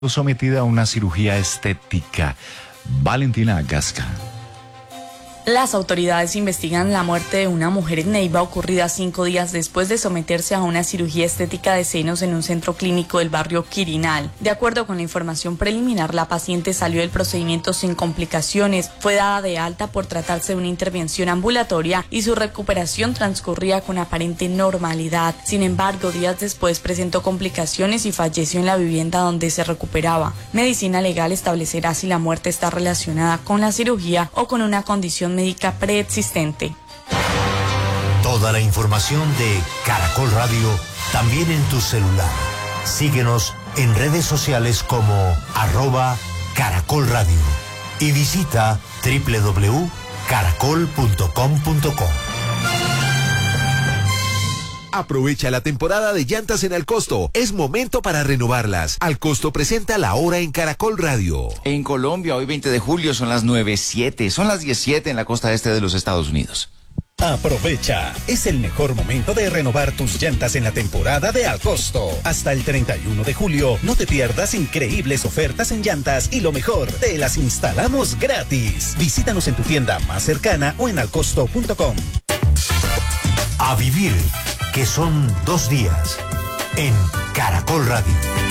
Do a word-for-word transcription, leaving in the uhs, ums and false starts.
sometida a una cirugía estética. Valentina Gasca. Las autoridades investigan la muerte de una mujer en Neiva ocurrida cinco días después de someterse a una cirugía estética de senos en un centro clínico del barrio Quirinal. De acuerdo con la información preliminar, la paciente salió del procedimiento sin complicaciones, fue dada de alta por tratarse de una intervención ambulatoria y su recuperación transcurría con aparente normalidad. Sin embargo, días después presentó complicaciones y falleció en la vivienda donde se recuperaba. Medicina legal establecerá si la muerte está relacionada con la cirugía o con una condición médica preexistente. Toda la información de Caracol Radio también en tu celular. Síguenos en redes sociales como arroba Caracol Radio y visita doble u doble u doble u punto caracol punto com punto co. Aprovecha la temporada de llantas en Alcosto. Es momento para renovarlas. Alcosto presenta La Hora en Caracol Radio. En Colombia, hoy veinte de julio, son las nueve siete. Son las diez siete en la costa este de los Estados Unidos. Aprovecha, es el mejor momento de renovar tus llantas en la temporada de Alcosto. Hasta el treinta y uno de julio, no te pierdas increíbles ofertas en llantas y lo mejor, te las instalamos gratis. Visítanos en tu tienda más cercana o en alcosto punto com. A vivir, que son dos días, en Caracol Radio.